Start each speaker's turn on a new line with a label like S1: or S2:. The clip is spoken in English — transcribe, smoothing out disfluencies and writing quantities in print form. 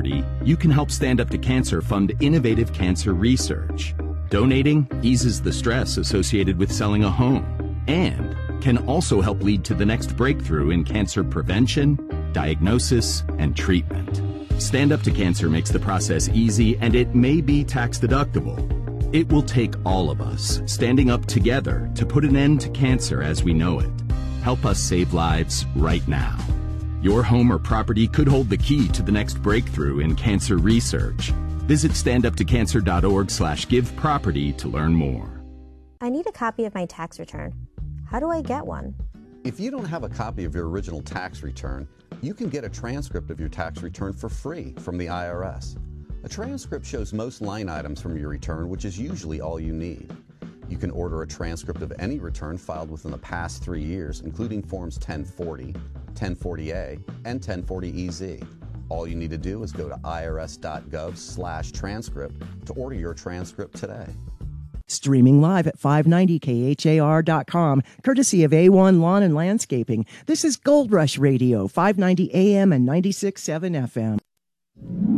S1: property, you can help Stand Up to Cancer fund innovative cancer research. Donating eases the stress associated with selling a home and can also help lead to the next breakthrough in cancer prevention, diagnosis, and treatment. Stand Up to Cancer makes the process easy, and it may be tax deductible. It will take all of us standing up together to put an end to cancer as we know it. Help us save lives right now. Your home or property could hold the key to the next breakthrough in cancer research. Visit standuptocancer.org/giveproperty to learn more.
S2: I need a copy of my tax return. How do I get one?
S3: If you don't have a copy of your original tax return, you can get a transcript of your tax return for free from the IRS. A transcript shows most line items from your return, which is usually all you need. You can order a transcript of any return filed within the past 3 years, including Forms 1040, 1040A, and 1040EZ. All you need to do is go to irs.gov/transcript to order your transcript today.
S4: Streaming live at 590khar.com, courtesy of A1 Lawn and Landscaping. This is Gold Rush Radio, 590 AM and 96.7 FM.